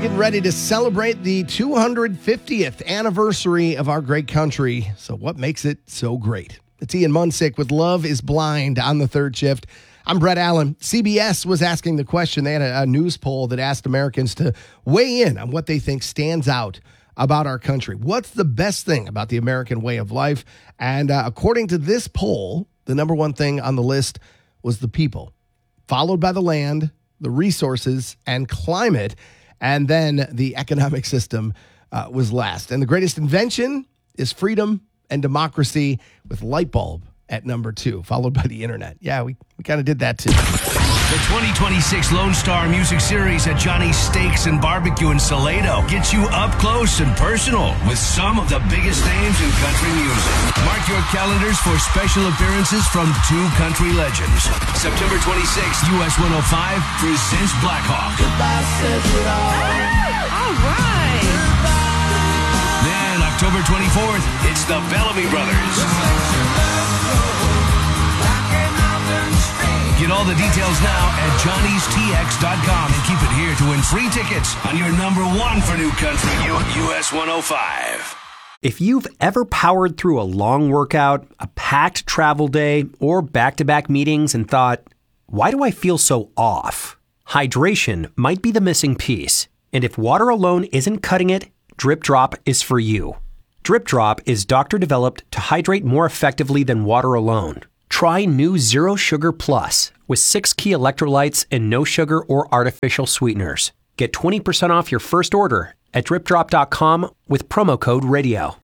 getting ready to celebrate the 250th anniversary of our great country. So what makes it so great? It's Ian Munsick with Love is Blind on the third shift. I'm Brett Allen. CBS was asking the question. They had a news poll that asked Americans to weigh in on what they think stands out about our country. What's the best thing about the American way of life? And according to this poll, the number one thing on the list was the people, followed by the land, the resources, and climate. And then the economic system was last. And the greatest invention is freedom and democracy, with light bulb at number 2, followed by the internet. Yeah, we kind of did that too. The 2026 Lone Star Music Series at Johnny's Steaks and Barbecue in Salado gets you up close and personal with some of the biggest names in country music. Mark your calendars for special appearances from 2 country legends. September 26th, US 105 presents Blackhawk. All right. Then October 24th, it's the Bellamy Brothers. Get all the details now at johnnystx.com and keep it here to win free tickets on your number 1 for new country, US 105. If you've ever powered through a long workout, a packed travel day, or back-to-back meetings and thought, why do I feel so off? Hydration might be the missing piece. And if water alone isn't cutting it, Drip Drop is for you. Drip Drop is doctor-developed to hydrate more effectively than water alone. Try new Zero Sugar Plus with 6 key electrolytes and no sugar or artificial sweeteners. Get 20% off your first order at dripdrop.com with promo code RADIO.